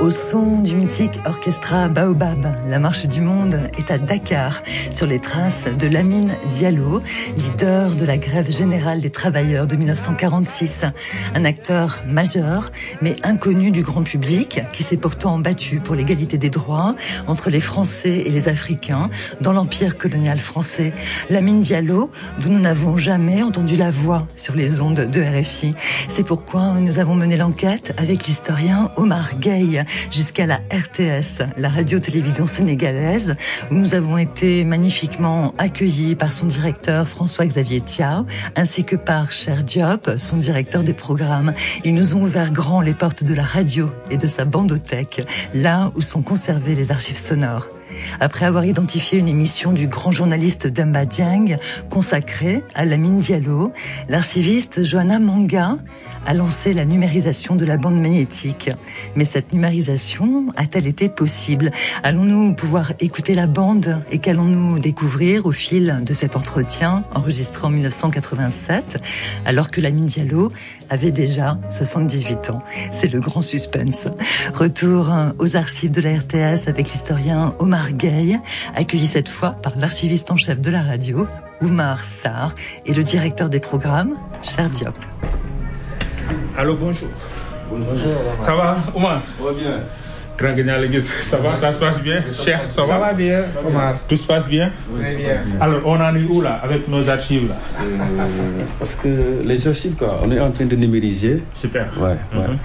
Au son du mythique orchestra Baobab, la marche du monde est à Dakar, sur les traces de Lamine Diallo, leader de la grève générale des travailleurs de 1946. Un acteur majeur, mais inconnu du grand public, qui s'est pourtant battu pour l'égalité des droits entre les Français et les Africains dans l'empire colonial français. Lamine Diallo, dont nous n'avons jamais entendu la voix sur les ondes de RFI. C'est pourquoi nous avons mené l'enquête avec l'historien Omar Gueye jusqu'à la RTS, la radio-télévision sénégalaise, où nous avons été magnifiquement accueillis par son directeur François-Xavier Tia, ainsi que par Cher Diop, son directeur des programmes. Ils nous ont ouvert grand les portes de la radio et de sa bandothèque, là où sont conservées les archives sonores. Après avoir identifié une émission du grand journaliste Demba Dieng consacrée à Lamine Diallo, l'archiviste Johanna Manga a lancé la numérisation de la bande magnétique. Mais cette numérisation a-t-elle été possible? Allons-nous pouvoir écouter la bande et qu'allons-nous découvrir au fil de cet entretien enregistré en 1987, alors que Lamine Diallo avait déjà 78 ans? C'est le grand suspense. Retour aux archives de la RTS avec l'historien Omar Gueye, accueilli cette fois par l'archiviste en chef de la radio, Oumar Sarr, et le directeur des programmes, Cher Diop. Allô, bonjour. Bonjour. Ça va, Oumar? Ça va bien. Grand Guignal, ça va, ça se passe bien? Cher, ça va? Ça va bien, Omar. Tout se passe bien? Oui, Très bien. Alors, on en est où là, avec nos archives là? Parce que les archives, quoi, on est en train de numériser. Super. Ouais.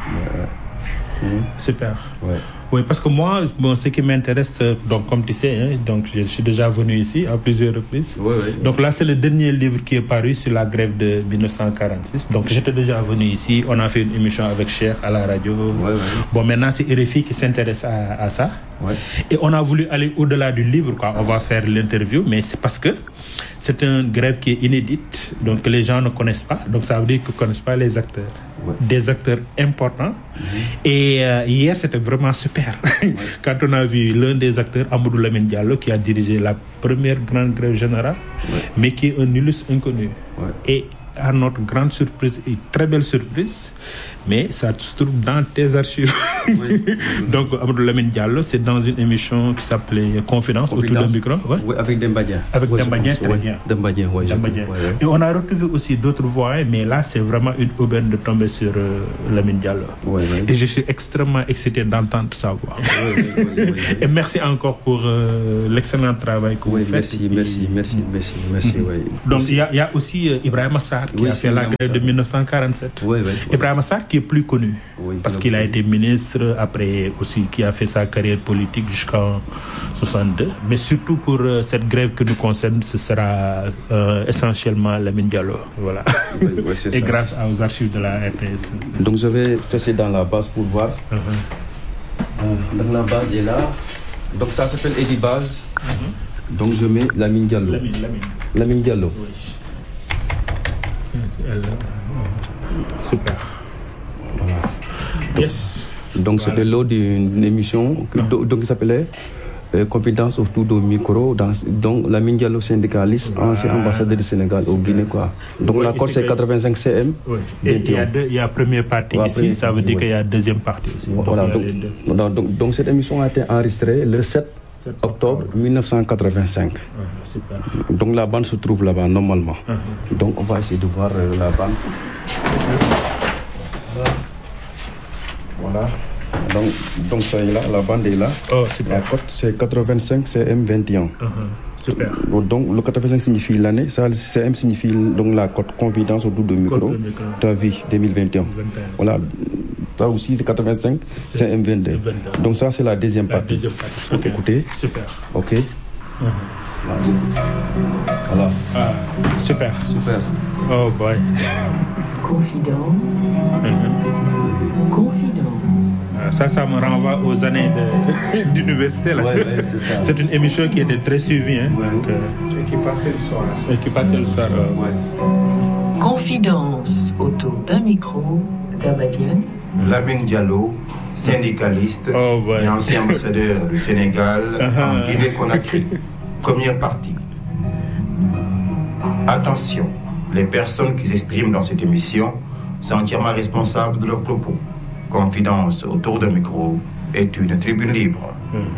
Super. Ouais. Oui, parce que moi, bon, ce qui m'intéresse, donc comme tu sais, hein, donc je suis déjà venu ici à plusieurs reprises. Ouais. Donc là, c'est le dernier livre qui est paru sur la grève de 1946. Donc j'étais déjà venu ici, on a fait une émission avec Cher à la radio. Ouais. Bon, maintenant c'est RFI qui s'intéresse à ça. Ouais. Et on a voulu aller au-delà du livre, quoi. On va faire l'interview, mais c'est parce que c'est une grève qui est inédite, donc que les gens ne connaissent pas. Donc ça veut dire qu'ils ne connaissent pas les acteurs. Ouais. Des acteurs importants. Et hier, c'était vraiment super. Quand on a vu l'un des acteurs, Amadou Lamine Diallo, qui a dirigé la première grande grève générale, mais qui est un illustre inconnu. Ouais. Et à notre grande surprise, et très belle surprise, mais ça se trouve dans tes archives. Oui. Donc, Amadou Lamine Diallo, c'est dans une émission qui s'appelait Confidence autour d'un micro. Ouais. Oui, avec Demba Dieng. Avec Demba Dieng, très bien. Demba Dieng, oui. Et on a retrouvé aussi d'autres voix, mais là, c'est vraiment une aubaine de tomber sur Lamine Diallo. Oui. Et je suis extrêmement excité d'entendre sa voix. Oui. Et merci encore pour l'excellent travail que vous faites. Merci. Oui. Donc, il y a aussi Ibrahima Sarr qui a fait la grève de 1947. Oui. Ibrahima Sarr qui est plus connu, Oui, parce qu'il a été ministre, après aussi qui a fait sa carrière politique jusqu'en 62. Mais surtout pour cette grève que nous concerne, ce sera essentiellement Lamine Diallo. Voilà. Oui, c'est et ça, grâce aux archives de la RTS. Donc je vais passer dans la base pour voir. Donc la base est là. Donc ça s'appelle Eddy Base. Donc je mets Lamine Diallo. Lamine Diallo. Oui. Super. Voilà. Yes. Donc c'était lors d'une émission qui s'appelait Confidence autour du micro, donc Lamine Diallo, syndicaliste, ancien ambassadeur du Sénégal au Guinée, quoi. Donc la code c'est 85 CM. Oui. Et il y a première partie ici, ça veut dire qu'il y a deuxième partie aussi. Voilà, donc cette émission a été enregistrée le 7 octobre 1985. Super. Donc la bande se trouve là-bas normalement. Donc on va essayer de voir la bande. Voilà. Donc ça est là, la bande est là. Oh, super. La cote c'est 85 CM21. Super. Donc le 85 signifie l'année, ça le CM signifie donc la cote confidence autour du micro. Ta vie 2021. Voilà. Ça aussi c'est 85 CM22. Donc ça c'est la deuxième partie. Ok. Écoutez. Super. Ok. Voilà. Ah, super. Oh boy. Confidence. Ça me renvoie aux années d'université. Là. Ouais, c'est ça. C'est une émission qui était très suivie. Hein, Et qui passait le soir. Confidence autour d'un micro, Demba Dieng. Lamine Diallo, syndicaliste et ancien ambassadeur du Sénégal en Guinée-Conakry. Première partie. Attention, les personnes qui s'expriment dans cette émission sont entièrement responsables de leurs propos. Confidence autour d'un micro, est une tribune libre.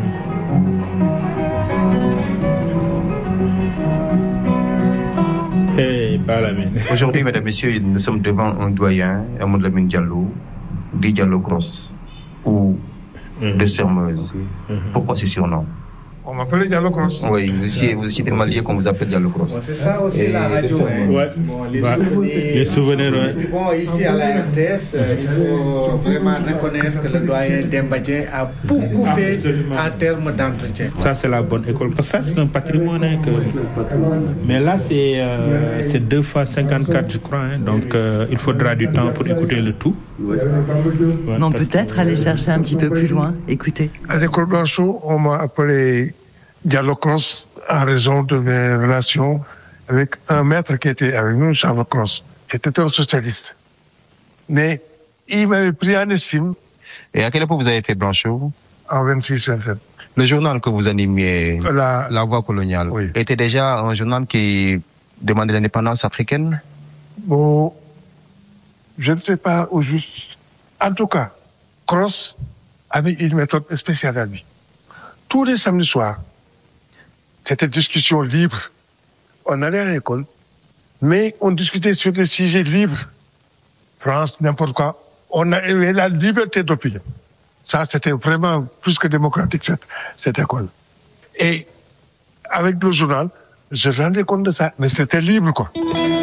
Aujourd'hui, mesdames et messieurs, nous sommes devant un doyen, Amadou Lamine Diallo, dit Diallo Cross, ou de Sermeuse. Pourquoi ce surnom? On m'appelle Diallo Cross. Oui, vous étiez tellement lié qu'on vous appelle Diallo Cross. C'est ça aussi la radio. Bon, les souvenirs. Bon, ici à la RTS, il faut vraiment reconnaître que le doyen Dembadien a beaucoup fait en termes d'entretien. Ça, c'est la bonne école. Parce que ça, c'est un patrimoine. Mais là, c'est 2 fois 54, je crois. Donc, il faudra du temps pour écouter le tout. Non, peut-être aller chercher un petit peu plus loin. Écoutez. À l'école Blanchot, on m'a appelé Diallo Cross en raison de mes relations avec un maître qui était avec nous, Charles Cross, qui était un socialiste. Mais il m'avait pris en estime. Et à quelle époque vous avez fait Blanchot? En 26-27. Le journal que vous animiez, La Voix coloniale, oui, était déjà un journal qui demandait l'indépendance africaine? Bon, je ne sais pas au juste. En tout cas, Cross avait une méthode spéciale à lui. Tous les samedis soirs, c'était discussion libre. On allait à l'école, mais on discutait sur des sujets libres. France, n'importe quoi. On avait la liberté d'opinion. Ça, c'était vraiment plus que démocratique, cette école. Et avec le journal, je me rendais compte de ça, mais c'était libre, quoi.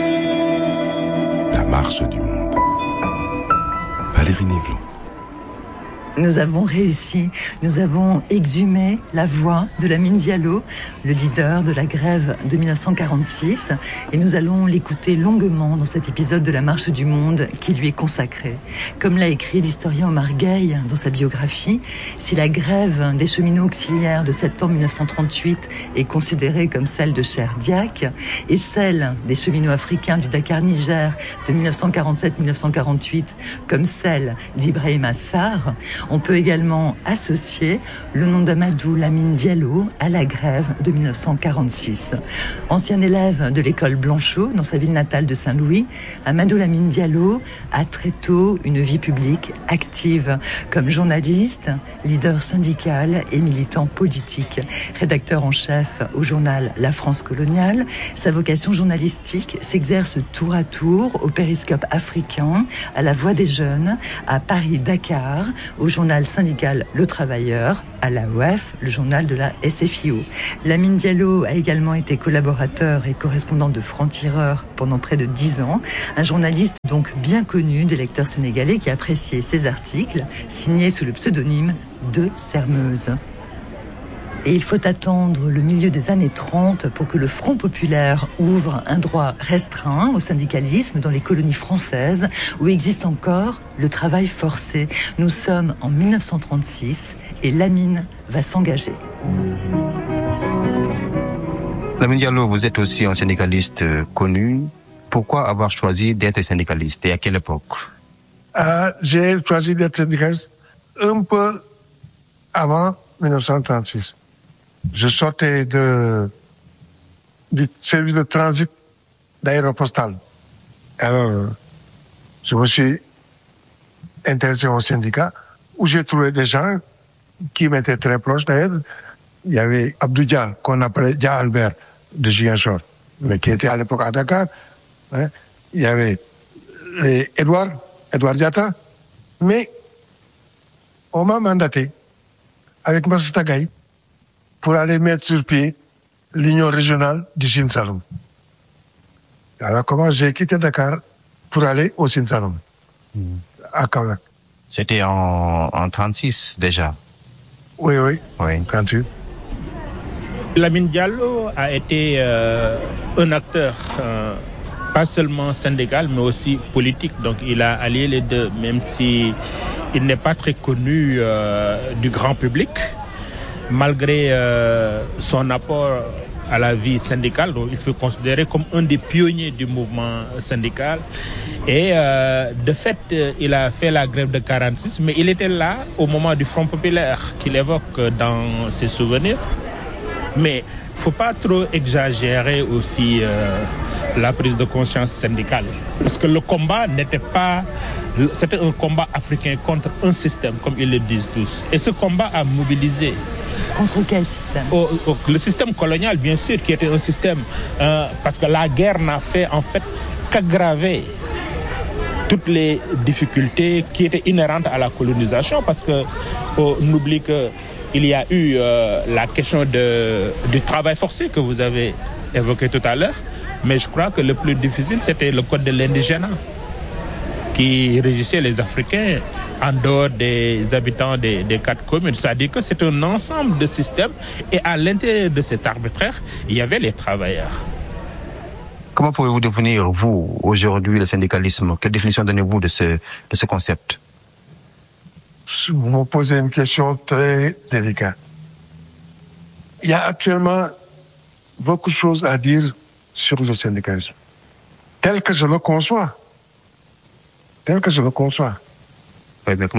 La marche du monde. Valérie Nivelot. Nous avons réussi, nous avons exhumé la voix de Lamine Diallo, le leader de la grève de 1946, et nous allons l'écouter longuement dans cet épisode de La Marche du Monde qui lui est consacré. Comme l'a écrit l'historien Omar Gueye dans sa biographie, si la grève des cheminots auxiliaires de septembre 1938 est considérée comme celle de Cher Diack, et celle des cheminots africains du Dakar-Niger de 1947-1948 comme celle d'Ibrahima Sarr, on peut également associer le nom d'Amadou Lamine Diallo à la grève de 1946. Ancien élève de l'école Blanchot dans sa ville natale de Saint-Louis, Amadou Lamine Diallo a très tôt une vie publique active comme journaliste, leader syndical et militant politique. Rédacteur en chef au journal La France coloniale, sa vocation journalistique s'exerce tour à tour au Périscope africain, à La Voix des jeunes, à Paris-Dakar, au journal syndical Le Travailleur, à l'AOF, le journal de la SFIO. Lamine Diallo a également été collaborateur et correspondant de Franc-Tireur pendant près de 10 ans, un journaliste donc bien connu des lecteurs sénégalais qui appréciaient ses articles, signés sous le pseudonyme de Sermeuse. Et il faut attendre le milieu des années 30 pour que le Front populaire ouvre un droit restreint au syndicalisme dans les colonies françaises où existe encore le travail forcé. Nous sommes en 1936 et Lamine va s'engager. Lamine Diallo, vous êtes aussi un syndicaliste connu. Pourquoi avoir choisi d'être syndicaliste et à quelle époque? J'ai choisi d'être syndicaliste un peu avant 1936. Je sortais du service de transit d'Aéropostale. Alors, je me suis intéressé au syndicat où j'ai trouvé des gens qui m'étaient très proches d'ailleurs. Il y avait Abdou Dia, qu'on appelait Dia Albert, de Ziguinchor, mais qui était à l'époque à Dakar. Hein. Il y avait Edouard Diatta, mais on m'a mandaté avec Massata Gaye pour aller mettre sur pied l'union régionale du Sine Saloum. Alors comment j'ai quitté Dakar pour aller au Sine Saloum, à Kaolack. C'était en 36 déjà. Oui, 38. Lamine Diallo a été un acteur pas seulement syndical mais aussi politique, donc il a allié les deux, même si il n'est pas très connu du grand public. Malgré son apport à la vie syndicale, donc il faut considérer comme un des pionniers du mouvement syndical. Et de fait, il a fait la grève de 46, mais il était là au moment du Front populaire qu'il évoque dans ses souvenirs. Mais il ne faut pas trop exagérer aussi la prise de conscience syndicale. Parce que le combat c'était un combat africain contre un système, comme ils le disent tous. Et ce combat a mobilisé. Contre quel système? Le système colonial, bien sûr, qui était un système... parce que la guerre n'a fait, en fait, qu'aggraver toutes les difficultés qui étaient inhérentes à la colonisation. Parce que on oublie qu'il y a eu la question du travail forcé que vous avez évoqué tout à l'heure. Mais je crois que le plus difficile, c'était le code de l'indigénat qui régissait les Africains en dehors des habitants des 4 communes. C'est-à-dire que c'est un ensemble de systèmes et à l'intérieur de cet arbitraire, il y avait les travailleurs. Comment pouvez-vous définir, vous, aujourd'hui, le syndicalisme? Quelle définition donnez-vous de ce concept? Vous me posez une question très délicate. Il y a actuellement beaucoup de choses à dire sur le syndicalisme, tel que je le conçois. Oui, mais comment